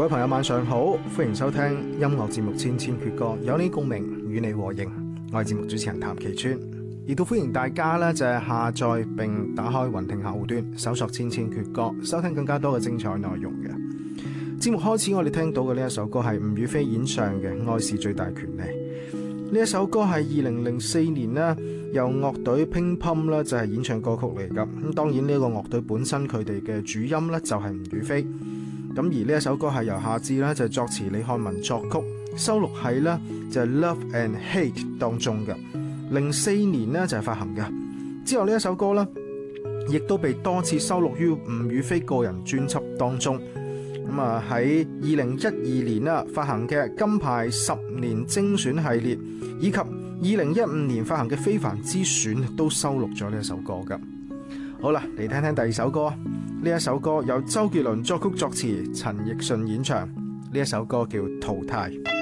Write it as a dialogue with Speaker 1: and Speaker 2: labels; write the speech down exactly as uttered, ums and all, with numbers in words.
Speaker 1: 各位朋友晚上好，歡迎收聽音樂節目《千千闕歌》，有你共鳴，與你和應。我係節目主持人譚其川，亦都歡迎大家呢就係下載並打開雲聽客戶端，搜索《千千闕歌》，收聽更加多嘅精彩內容嘅。節目開始，我哋聽到嘅呢一首歌係吳雨霏演唱嘅《愛是最大權利》。呢一首歌係二零零四年呢由樂隊乒乓啦就係演唱歌曲嚟㗎。咁當然呢個樂隊本身佢哋嘅主音呢就係吳雨霏。咁而呢一首歌係由夏至啦就係作詞，李漢文作曲，收錄喺呢就係 Love and Hate 當中嘅。零四年呢就係發行嘅。之後呢一首歌呢亦都被多次收錄於吳雨霏個人專輯當中。咁啊喺二零一二年啦發行嘅金牌十年精選系列，以及二零一五年發行嘅非凡之選都收錄咗呢一首歌噶。好啦，嚟聽聽第二首歌。呢一首歌由周杰倫作曲作詞，陳奕迅演唱。呢一首歌叫《淘汰》。